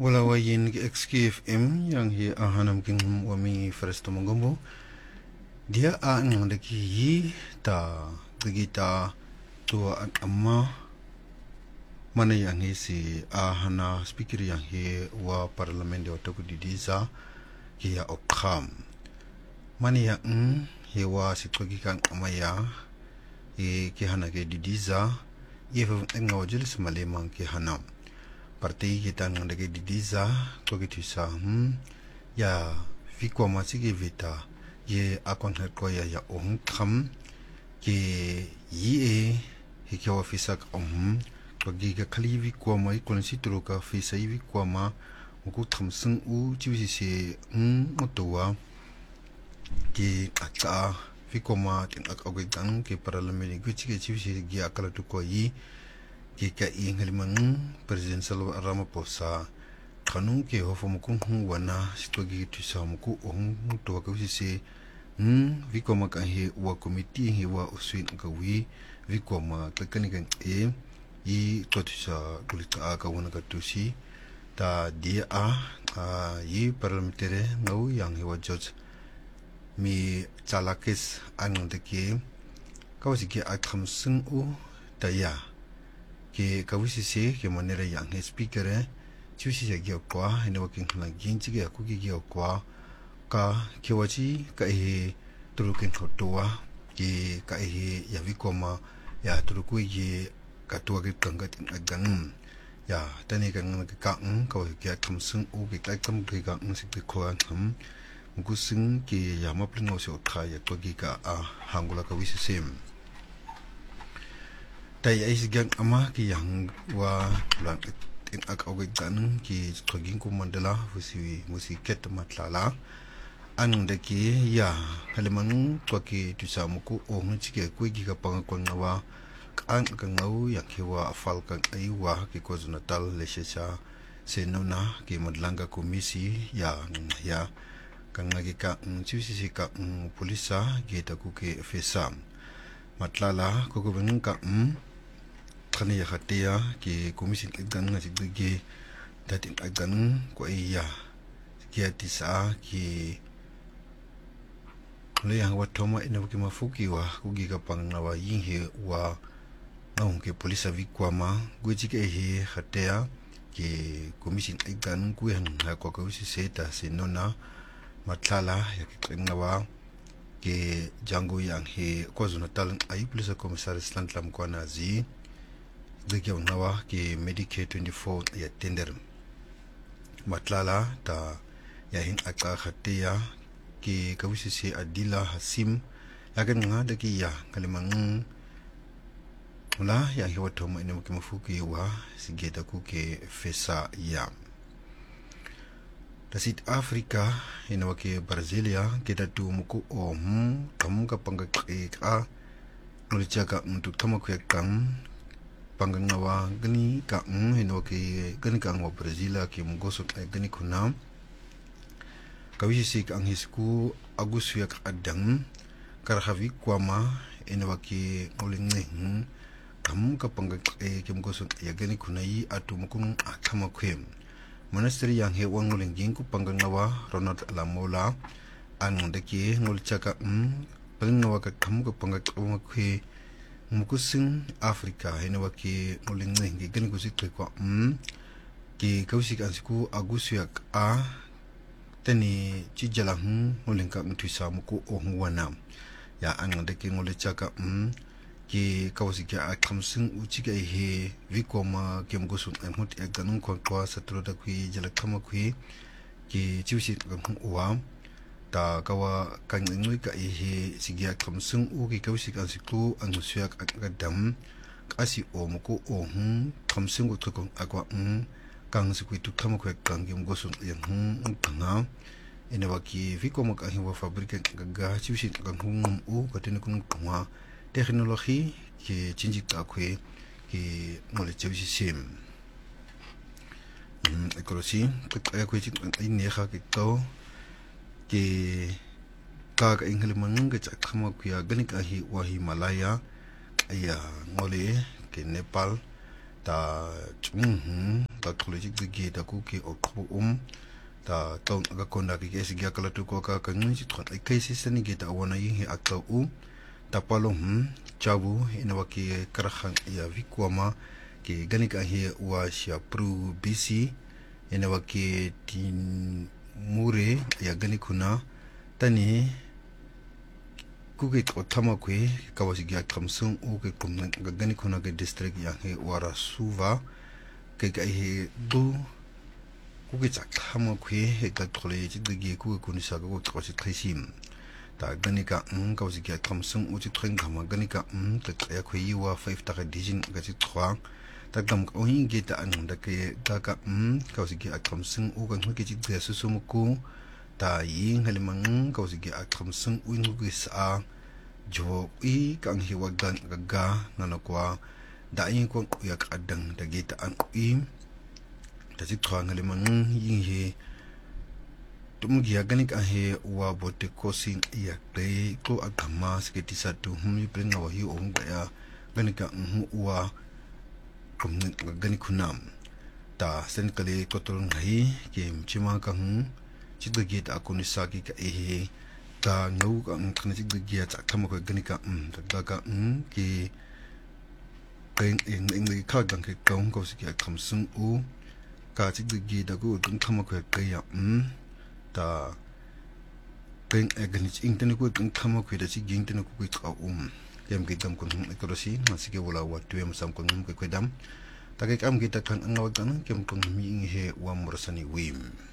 Wala wayin XKFM yang hi ahanam king wami Feresto Mongombo. Dia ang daki yi ta gita tua amma mana yang hi si ahana speaker yang hi wa parliament de otaku didiza ki ya okam. Mana yang hi wa si togi kan amaya ki hana ke didiza ye nga wajelis malemang ki hanam. Partai kita ngandake didiza toki tisa ya fikwa masiki vita ye akon ko ya kam ke ye hikwa fisak toki ga khalivi kwa mai konsi troka fisai vi kwa ma muku thamsung u chiwi se motowa ke aka fikwa ma tin akawai dan ke parliament gichi ke chiwi se gi akala to ko yi Kika ingaliman Presiden Salva Ramaphosa kanung ke hofa mukung wana sitogi tusa muku to wakawisi se vikoma kan he wa komiti he wa uswin kawi vikoma kakanikan yi totusa kulita ka wana katusi ta dia yi parliamentary ngau yang he wa judge mi chalakis anandake kawasi ke akhamsung u taya ke kawisi se ke manera yang speaker chusi se gyo kwa ene working la ginchi ge ku gi gyo kwa ka ke wachi ka turuken khotowa ke ka ya vikoma ya turuku ye ka tuwa ge kanga tin agan ya tani kan ka ka ke thamsung u ge ka kam ge ka sik ko tham gusing ke ya maplingo se otha ya to gi ka hangula ka wisi sem tay ay sigang ama ki yang wa lang in akaway tanong ki kaging kumandala musi ket matlala anong daki ya halimanong kwa ki tusamuku o ngitsike kuy ki kapangakon nawa ang kangaw yang kiwa afal kang aywa ki kwazo natal lesya senona ki madlanga komisi ya kang nagika chiwisi ka polisa ki takuke fesam matlala kukubanong ka kani ya khatia ki komisin igan nga sigdige datin agan ko iya ki atisa ki le yang watoma ina ki mafuki wa kugi ka pangnawa yinhe wa ngong ke polisa vikwama guji ke he khatia ki komisin igan ku yang ha ko ko si seta sinona matlala ya ki ngnawa ke jango yang he ko zona tal ay polisa komisaris lantlam ko nazi Dikyaw nawa ki Medicare 24 ya tender matlala ta yahin aka khatia ki kawisi si Adila Hasim yagan nga daki ya kalimang wala ya hiwato mo ina makimafuki wa sige daku ke fesa ya Dasit Africa ina waki Brasilia kita tu muku kamu kapangga ka nulijaga untuk tamak yakang pangangawa gani ka hino ke gani ka wa Brazil ki mugosot ay gani kuna kawisi ang hisku agus yak adang karhavi kwama enwa ki uling kam ka pangak ki mugosot ay gani kuna yi atumukung akama kwem monastery yang he wanguling ginku pangangawa Ronald Lamola ang deki ngulchaka pangangawa ka kam ka pangak kwe mukusing Afrika hina waki uling ngi gani kusik ko ki kausik ansiku agusyak tani chijalang uling ka mtuisa muku ohwana ya anande ki ngole chaka ki kausik ya kamsing uchiga he vikoma ki mugusun amhut ganun ko satroda kui jalakama kui ki chiwisi kan uwa ta kawa kan ngui ka sigya kamsung u ki kawsi kan siklu ang suyak akadam kasi o muko kamsung u tukong akwa kang sikwi tutama ko kang gim gosun yang tanga ina waki viko mak ahi wa fabrika gaga chiwsi kan u katin kun kuma teknologi ki jinjik ta kwe ki ngole chiwsi sim ekolosi kaya kwe chik ini kha kito ke kaga ingalimanung ke chakama kuya ganik ahi wa Himalaya aya ngole ke Nepal ta ta college gi ta ku ke okpo ta taun aga konda ki esi gi akala tu ko ka ngi chi thot ai kaisi sani gi ta wana yi akta ta palo chabu ina waki karakhang ya vikwama ke ganika hi wa sha pru bc ina waki tin mure ya ganikuna tani kuke otama kwe kawasi gi akamsung ke kumna ganikuna ke district ya he wara suva ke ga he du kuke chakama kwe he ka college gi kuke kunisa ko tawasi khaisim ta ganika kawasi gi akamsung uchi thren kama ganika ta ya kwe yiwa 5 ta dijin ga chi thwa ta gam ko hingi ta an da ke ta ka kawsi gi akamsung u ga ngi chi de su sum ku ta yin halimang kawsi gi akamsung u ngi sa jo I kang hi wagan ga na kwa da yin ko ya kadang da ge ta an I ta chi thwa halimang yin he tum gi ganik a he wa bote ko sin ya pe ko agama ske ti sa tu hum pri na wa hi ong ga ya ganika wa gani kunam ta sen kale kotol ngai ke mchima ka chidgi ta kunisa ki ka ta ngau ka ngkhana chidgi ta thama ko gani ka ta ka ki pen ngi ka dang ke kong ko si ka khamsung u ka chidgi da ko tung thama ko ka ya ta pen gani intene ko tung thama ko da chi ging tene ko ka kem kitam kun ekolosi masike wala wa tuem sam kun ko dam takik am kita kan angawag tan kem kun mi he wa morsani wim